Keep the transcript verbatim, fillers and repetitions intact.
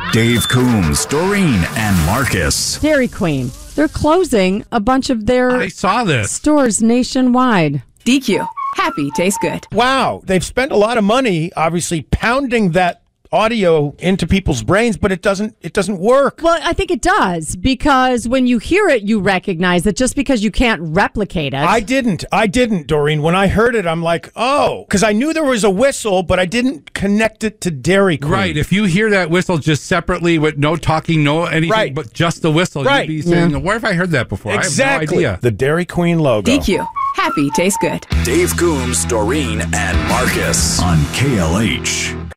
Dave Coombs, Doreen, and Marcus. Dairy Queen. They're closing a bunch of their I saw this. stores nationwide. D Q. Happy tastes good. Wow. They've spent a lot of money, obviously, pounding that audio into people's brains, but it doesn't it doesn't work. Well, I think it does, because when you hear it, you recognize it just because you can't replicate it. I didn't. I didn't, Doreen. When I heard it, I'm like, oh, because I knew there was a whistle, but I didn't connect it to Dairy Queen. Right. If you hear that whistle just separately with no talking, no anything, Right. but just the whistle, Right. you'd be saying, Yeah. where have I heard that before? Exactly. I have no idea. The Dairy Queen logo. D Q. Happy tastes good. Dave Coombs, Doreen, and Marcus on K L H.